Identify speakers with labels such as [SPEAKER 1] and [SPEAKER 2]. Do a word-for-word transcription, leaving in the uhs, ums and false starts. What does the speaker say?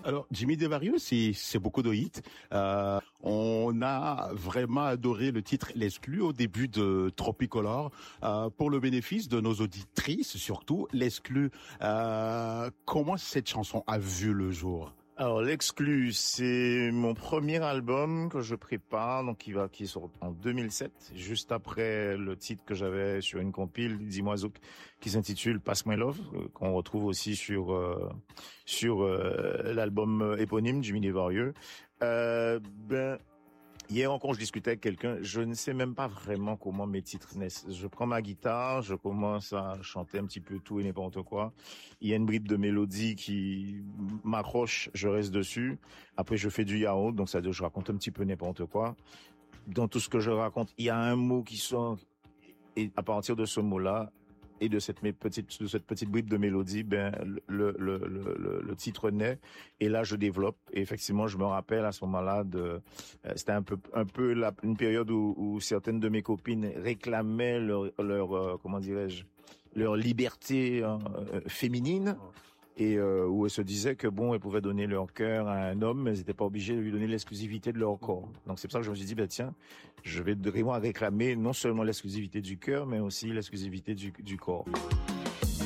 [SPEAKER 1] Alors, Jimmy Desvarieux, c'est c'est beaucoup de hits. Euh, on a vraiment adoré le titre L'Exclu au début de Tropicolor. Euh, pour le bénéfice de nos auditrices, surtout, L'Exclu, euh, comment cette chanson a vu le jour?
[SPEAKER 2] Alors l'exclu, c'est mon premier album que je prépare, donc qui va qui sort en deux mille sept, juste après le titre que j'avais sur une compile Dis-moi Zouk, qui s'intitule Pass My Love, euh, qu'on retrouve aussi sur euh, sur euh, l'album éponyme Jimmy Desvarieux. Euh, ben Hier encore, je discutais avec quelqu'un. Je ne sais même pas vraiment comment mes titres naissent. Je prends ma guitare, je commence à chanter un petit peu tout et n'importe quoi. Il y a une bribe de mélodie qui m'accroche, je reste dessus. Après, je fais du yaourt, donc ça veut dire que je raconte un petit peu n'importe quoi. Dans tout ce que je raconte, il y a un mot qui sort. Et à partir de ce mot-là, et de cette petite de cette petite bribe de mélodie, ben le le le le, le titre naît, et là je développe. Et effectivement, je me rappelle à ce moment-là de euh, c'était un peu un peu la, une période où, où certaines de mes copines réclamaient leur leur euh, comment dirais-je leur liberté hein, euh, féminine. Et euh, où elles se disaient que bon, elles pouvaient donner leur cœur à un homme, mais elles n'étaient pas obligées de lui donner l'exclusivité de leur corps. Donc c'est pour ça que je me suis dit, ben tiens, je vais vraiment réclamer non seulement l'exclusivité du cœur, mais aussi l'exclusivité du, du corps.